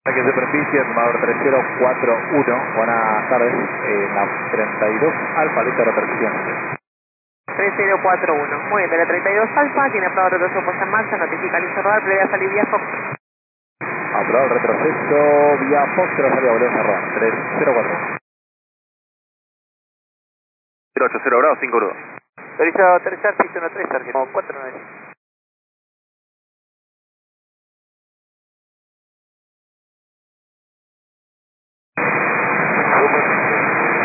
Ataque de superficie, armador 3041, buenas tardes, la 32 Alfa, lista de repercusión. 3041, muy bien, de la 32 Alfa, tiene aprobado el retroceso puesta en marcha, notifica listo rodar, previa salir vía Fox. Aprobado el retroceso, vía Fox, salida, volvió a cerrar, 304. 080 bravo, 5 bravo. Autorizado aterrizar 613, Sargento 495.